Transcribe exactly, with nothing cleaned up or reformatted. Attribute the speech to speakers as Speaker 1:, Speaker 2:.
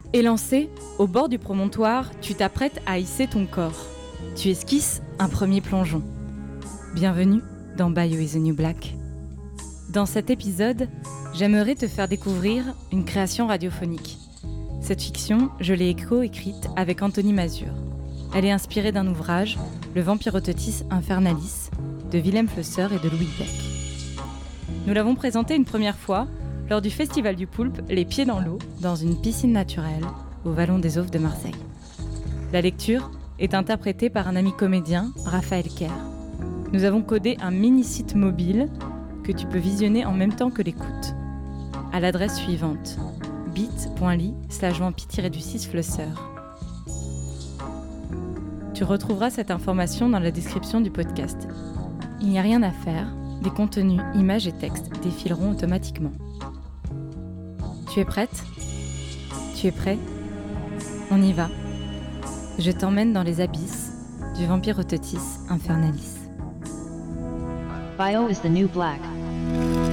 Speaker 1: Élancé, au bord du promontoire, tu t'apprêtes à hisser ton corps. Tu esquisses un premier plongeon. Bienvenue dans Bio is the New Black. Dans cet épisode, j'aimerais te faire découvrir une création radiophonique. Cette fiction, je l'ai co-écrite avec Anthony Mazur. Elle est inspirée d'un ouvrage, Le Vampirotetis Infernalis, de Wilhelm Flusser et de Louis Beck. Nous l'avons présenté une première fois lors du Festival du Poulpe, les pieds dans l'eau, dans une piscine naturelle, au Vallon des Auves de Marseille. La lecture est interprétée par un ami comédien, Raphaël Kerr. Nous avons codé un mini-site mobile que tu peux visionner en même temps que l'écoute, à l'adresse suivante, bit.ly slash vampi-du-six Flusser. Tu retrouveras cette information dans la description du podcast. Il n'y a rien à faire, des contenus, images et textes défileront automatiquement. Tu es prête ? Tu es prêt ? On y va. Je t'emmène dans les abysses du Vampirotetis Infernalis.
Speaker 2: Bio is the New Black.